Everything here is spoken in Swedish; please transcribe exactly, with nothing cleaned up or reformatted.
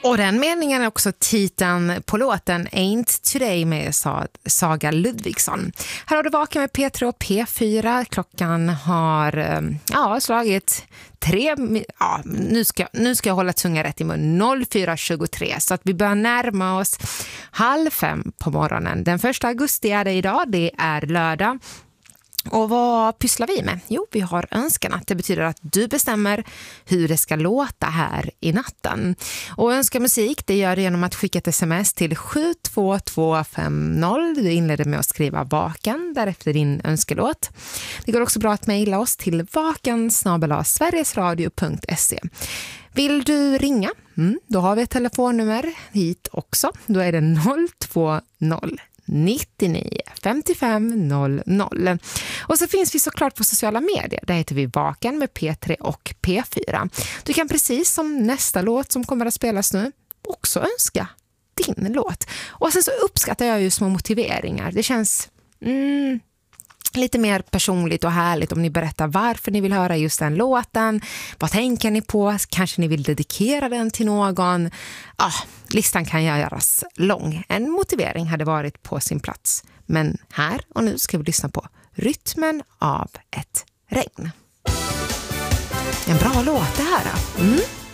Och den meningen är också titeln på låten Ain't Today med Saga Ludvigsson. Här har du Vaken med P tre och P fyra. Klockan har ja, slagit tre, ja, nu ska, nu ska jag hålla tunga rätt i mun, noll fyra tjugotre, så att vi börjar närma oss halv fem på morgonen. Den första augusti är det idag, det är lördag. Och vad pysslar vi med? Jo, vi har önskan. Det betyder att du bestämmer hur det ska låta här i natten. Och önska musik, det gör du genom att skicka ett sms till sju två två fem noll. Du inleder med att skriva vaken, därefter din önskelåt. Det går också bra att mejla oss till vaken snabel-a sverigesradio punkt se. Vill du ringa? Mm, då har vi ett telefonnummer hit också. Då är det noll två noll nittionio femtiofem noll noll. Och så finns vi såklart på sociala medier. Där heter vi Vaken med P tre och P fyra. Du kan precis som nästa låt som kommer att spelas nu också önska din låt. Och sen så uppskattar jag ju små motiveringar. Det känns mm, lite mer personligt och härligt om ni berättar varför ni vill höra just den låten. Vad tänker ni på? Kanske ni vill dedikera den till någon? Ah, listan kan göras lång. En motivering hade varit på sin plats. Men här och nu ska vi lyssna på Rytmen av ett regn. En bra låt det här. Mm.